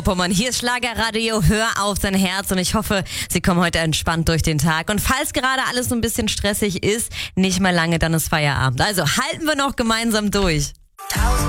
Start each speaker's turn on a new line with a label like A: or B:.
A: Pommern, hier ist Schlagerradio, hör auf dein Herz und ich hoffe, Sie kommen heute entspannt durch den Tag. Und falls gerade alles so ein bisschen stressig ist, nicht mehr lange, dann ist Feierabend. Also halten wir noch gemeinsam durch.